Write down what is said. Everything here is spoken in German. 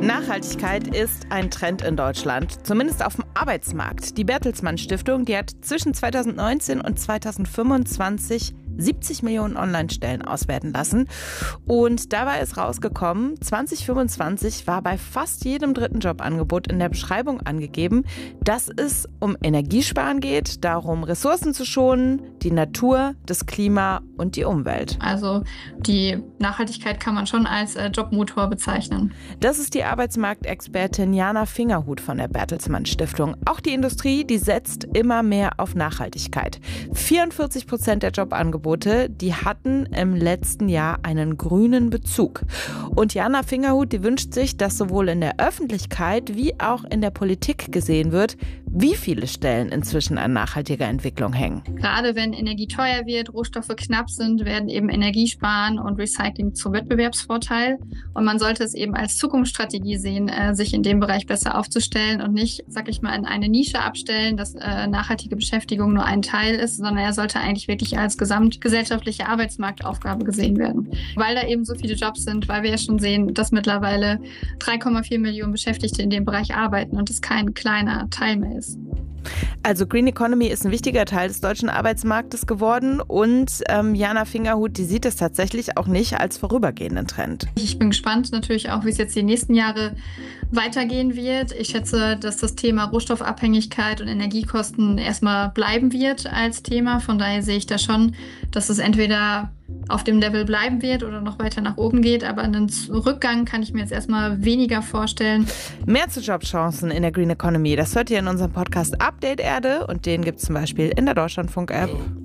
Nachhaltigkeit ist ein Trend in Deutschland, zumindest auf dem Arbeitsmarkt. Die Bertelsmann Stiftung, die hat zwischen 2019 und 2025 70 Millionen Online-Stellen auswerten lassen. Und dabei ist rausgekommen, 2025 war bei fast jedem dritten Jobangebot in der Beschreibung angegeben, dass es um Energiesparen geht, darum Ressourcen zu schonen, die Natur, das Klima und die Umwelt. Also die Nachhaltigkeit kann man schon als Jobmotor bezeichnen. Das ist die Arbeitsmarktexpertin Jana Fingerhut von der Bertelsmann Stiftung. Auch die Industrie, die setzt immer mehr auf Nachhaltigkeit. 44% der Jobangebote, die hatten im letzten Jahr einen grünen Bezug. Und Jana Fingerhut, die wünscht sich, dass sowohl in der Öffentlichkeit wie auch in der Politik gesehen wird, wie viele Stellen inzwischen an nachhaltiger Entwicklung hängen. Gerade wenn Energie teuer wird, Rohstoffe knapp sind, werden eben Energiesparen und Recycling zum Wettbewerbsvorteil. Und man sollte es eben als Zukunftsstrategie sehen, sich in dem Bereich besser aufzustellen und nicht, in eine Nische abstellen, dass nachhaltige Beschäftigung nur ein Teil ist, sondern er sollte eigentlich wirklich als gesamtgesellschaftliche Arbeitsmarktaufgabe gesehen werden. Weil da eben so viele Jobs sind, weil wir ja schon sehen, dass mittlerweile 3,4 Millionen Beschäftigte in dem Bereich arbeiten und es kein kleiner Teil mehr ist. Also Green Economy ist ein wichtiger Teil des deutschen Arbeitsmarktes geworden und Jana Fingerhut, die sieht es tatsächlich auch nicht als vorübergehenden Trend. Ich bin gespannt natürlich auch, wie es jetzt die nächsten Jahre weitergehen wird. Ich schätze, dass das Thema Rohstoffabhängigkeit und Energiekosten erstmal bleiben wird als Thema. Von daher sehe ich da schon, dass es entweder auf dem Level bleiben wird oder noch weiter nach oben geht. Aber einen Rückgang kann ich mir jetzt erstmal weniger vorstellen. Mehr zu Jobchancen in der Green Economy, das hört ihr in unserem Podcast Update Erde und den gibt es zum Beispiel in der Deutschlandfunk-App.